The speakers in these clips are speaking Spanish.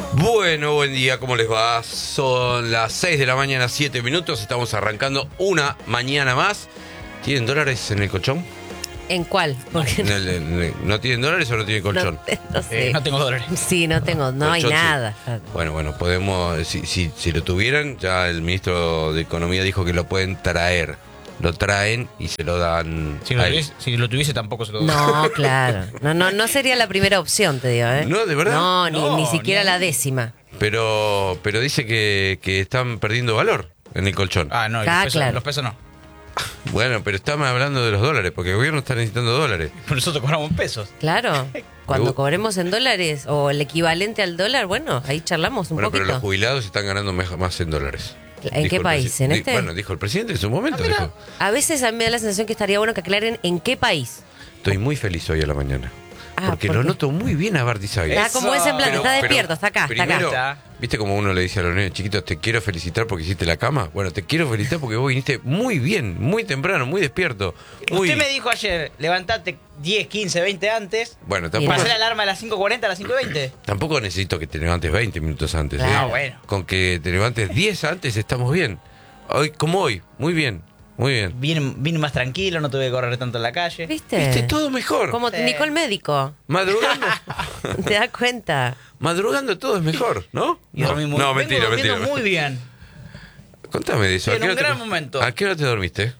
Bueno, buen día, ¿cómo les va? Son las 6 de la mañana, 7 minutos. Estamos arrancando una mañana más. ¿Tienen dólares en el colchón? ¿En cuál? Porque ¿No tienen dólares o no tienen colchón? no sé. No tengo dólares. Sí, no tengo, no hay Colchón, sí. nada. Bueno, podemos, si lo tuvieran, ya el ministro de Economía dijo que lo pueden traer. Lo traen y se lo dan a él. Si lo tuviese tampoco se lo doy. No, claro. No sería la primera opción, te digo, ¿eh? No, ¿de verdad? No, No, ni siquiera ni- la décima. Pero dice que están perdiendo valor en el colchón. Ah, no, y Ah, los pesos, claro. los pesos no. Bueno, pero estamos hablando de los dólares, porque el gobierno está necesitando dólares. Pero nosotros cobramos en pesos. Claro. Cuando cobremos en dólares o el equivalente al dólar, bueno, ahí charlamos un Bueno, pero los poquito. jubilados están ganando más en dólares. ¿En Dijo qué el país? ¿En este? Bueno, dijo el presidente en su momento. Dijo, A veces a mí me da la sensación que estaría bueno que aclaren en qué país. estoy muy feliz hoy a la mañana. Ah, porque ¿por lo qué? noto muy bien a Barty Saglia. Está como ese en plan, Pero- está despierto, está acá, está Primero, acá. ¿viste como uno le dice a los niños chiquitos, te quiero felicitar porque hiciste la cama? Bueno, te quiero felicitar porque vos viniste muy bien, muy temprano, muy despierto. Muy... Usted me dijo ayer, levantate 10, 15, 20 antes. Bueno, tampoco, Pasé la alarma a las 5:40 a las 5:20. tampoco necesito que te levantes 20 minutos antes. Claro. ¿eh? Ah, bueno. Con que te levantes 10 antes estamos bien. Hoy, como hoy, muy bien, muy bien. Vine más tranquilo, no tuve que correr tanto en la calle. ¿Viste? Viste, todo mejor. Como te indicó el médico. Madrugando, ¿Te das cuenta? madrugando todo es mejor, ¿no? Y dormí muy, no, vengo mentira, durmiendo mentira. muy bien. Contame de eso. Sí, ¿A en qué un hora te- gran momento. ¿A qué hora te dormiste?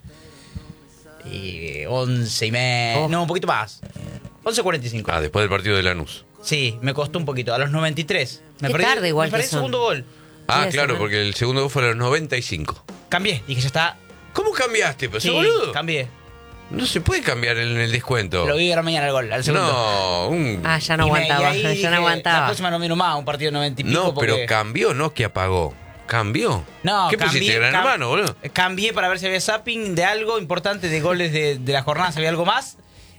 Y 11:30. Oh. No, un poquito más. 11:45. Ah, después del partido de Lanús. Sí, me costó un poquito. A los 93. Qué tarde igual me perdí que el son. segundo gol. Ah, Sí, claro, semana. porque el segundo gol fue a los 95. Cambié. Dije, ya está. ¿Cómo cambiaste? Pues, Sí, boludo. cambié. No se puede cambiar en el descuento. Lo vi a la mañana el gol, al segundo. No, un... Ah, ya no Y aguantaba, ahí ya dije, no La aguantaba. próxima no miro más, un partido de 90 y pico. no, pero porque- cambió, no que apagó. Cambió. No, ¿Qué pusiste, Gran Hermano, boludo? Cambié para ver si había zapping de algo importante, de goles de la jornada, si había algo más.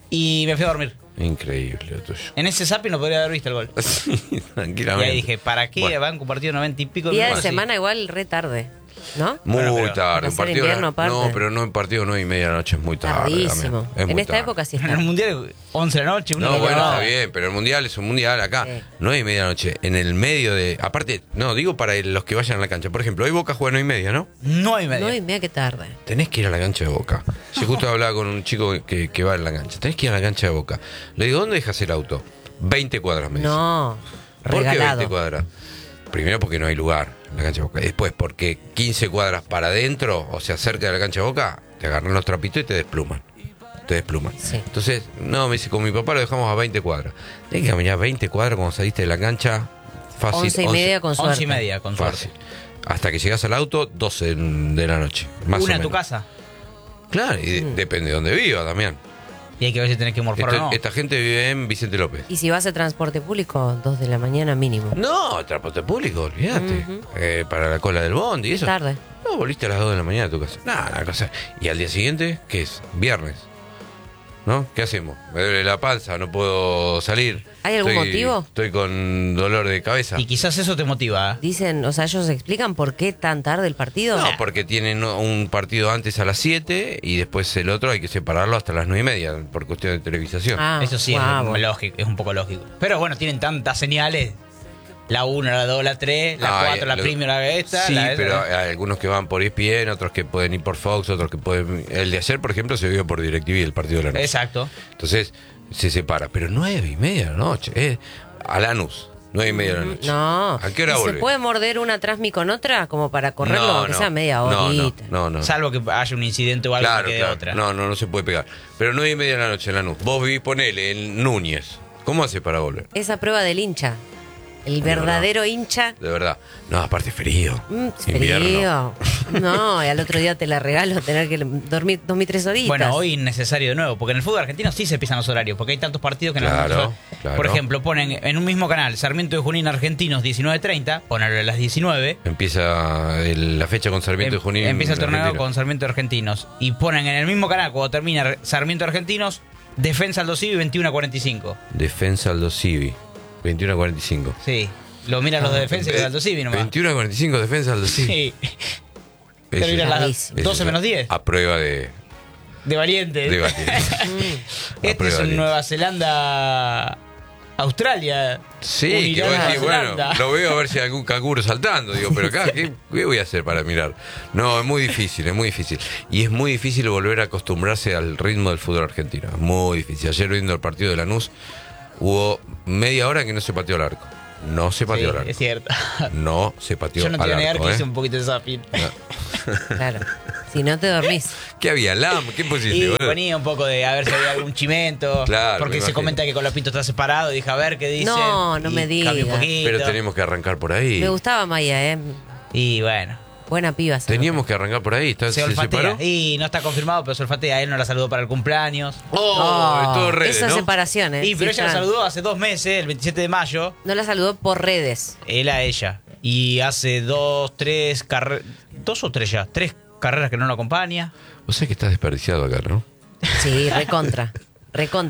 Y me fui a dormir. Increíble lo tuyo. En ese zapping no podría haber visto el gol. Sí, Y tranquilamente. ahí dije, ¿para qué Bueno, banco un partido de 90 y pico? Día de minutos? semana igual re tarde, ¿no? muy Bueno, pero- tarde. para Un ser partido invierno aparte. no, pero no en partido 9:30 de la noche es muy tarde. Tardísimo. también. Es En muy esta tarde. época sí En está. el mundial, 11 de la noche, No, una bueno, no. está bien, pero el mundial es un mundial acá. Sí. 9:30 de la noche. En el medio de. Aparte, no, digo para los que vayan a la cancha. Por ejemplo, hoy Boca juega 9:30, ¿no? 9:30. No, y mira qué tarde. Tenés que ir a la cancha de Boca. Yo justo hablaba con un chico que va en la cancha. Tenés que ir a la cancha de Boca. Le digo, ¿dónde dejas el auto? 20 cuadras, me dice. No, ¿Por qué 20 regalado. cuadras? Primero porque no hay lugar en la cancha de Boca. Después porque 15 cuadras para adentro, o sea, cerca de la cancha de Boca, te agarran los trapitos y te despluman. Te despluman. Sí. Entonces, no, me dice, con mi papá lo dejamos a 20 cuadras. Tenés que caminar 20 cuadras cuando saliste de la cancha. Fácil. 11:30 con suerte. 11:30, con Fácil. suerte. Hasta que llegas al auto, 12 de la noche. Más Una o a tu menos. casa. Claro, y depende de dónde viva también. Y hay que ver si tenés que morfar o no. Esta gente vive en Vicente López. Y si vas a transporte público, 2 de la mañana mínimo. No, transporte público, olvídate. Para la cola del bondi y eso. Tarde. No, volviste a las 2 de la mañana a tu casa. Nada, cosa. Y al día siguiente, ¿qué es? Viernes. ¿No? ¿Qué hacemos? Me duele la panza, no puedo salir. ¿Hay algún motivo? Estoy con dolor de cabeza. Y quizás eso te motiva. Dicen, o sea, ellos explican por qué tan tarde el partido. No, porque tienen un partido antes a las 7 y después el otro hay que separarlo hasta las 9:30 por cuestión de televisación. Ah, Eso sí guau. es lógico, es un poco lógico. Pero bueno, tienen tantas señales. La 1, la 2, la 3, la 4, la primera, la esta. Sí, la pero esa. hay algunos que van por ESPN, otros que pueden ir por Fox, otros que pueden... El de ayer, por ejemplo, se vio por DirecTV, el partido de Lanús. Exacto. Entonces, se separa. Pero 9:30 de la noche. A Lanús, 9:30 de la noche. No. ¿A qué hora ¿Y vuelve? ¿Se puede morder una Trasmi con otra como para correrlo, aunque sea media horita? No. Salvo que haya un incidente o algo Claro, que quede claro. otra. No se puede pegar. Pero 9:30 de la noche en Lanús. Vos vivís, ponele, en Núñez. ¿Cómo hace para volver? Esa prueba del hincha. El verdadero hincha. De verdad. No, aparte frío. Frío. No, y al otro día te la regalo tener que dormir 3 horitas. Bueno, hoy innecesario de nuevo, porque en el fútbol argentino sí se pisan los horarios, porque hay tantos partidos que Claro, no. claro. Por ejemplo, ponen en un mismo canal Sarmiento de Junín Argentinos 19:30, ponerlo a las 19. Empieza la fecha con Sarmiento de Junín. Empieza el torneo Argentina. con Sarmiento de Argentinos. Y ponen en el mismo canal, cuando termina Sarmiento de Argentinos, Defensa Aldo Civi 21:45. Defensa Aldo Civi. 21:45. Sí. Lo miran los de Defensa y los de Aldo Civi nomás. 21:45 Defensa Aldo Civi. Sí. Eso Termina a es- las Rarísimo. 12 menos 10. A prueba de De valiente. batir. Este es en Nueva Zelanda, Australia. Sí, un que vos Irán, decís, Nueva bueno, Zelanda. lo veo a ver si hay algún canguro saltando. Digo, pero acá, ¿qué voy a hacer para mirar? No, es muy difícil, es muy difícil. Y es muy difícil volver a acostumbrarse al ritmo del fútbol argentino. Es muy difícil. Ayer viendo el partido de Lanús, hubo media hora que no se pateó al arco. No se pateó Sí, al arco. es cierto. No se pateó Yo no te al voy a negar arco. que hice un poquito de zapping. Claro. Si no te dormís. ¿Qué había? ¿Qué pusiste? Y boludo? ponía un poco de a ver si había algún chimento. Claro, porque me se imagino. comenta que con los pintos está separado. Y dije, a ver qué dicen. No, no y me digas. cambié un poquito. Pero tenemos que arrancar por ahí. Me gustaba Maya, Y bueno, Buena piba. esa Teníamos nota. que arrancar por ahí. se olfatea. separó? Y no está confirmado, pero se olfatea. Él no la saludó para el cumpleaños. Oh, todo redes, esa ¿no? separación, ¿eh? Y pero Sí, ella la Fran. saludó hace 2 meses, el 27 de mayo. No la saludó por redes. Él a ella. Y hace 2 o 3 carreras que no lo acompaña. O sea que estás desperdiciado acá, ¿no? Sí, recontra. Recontra.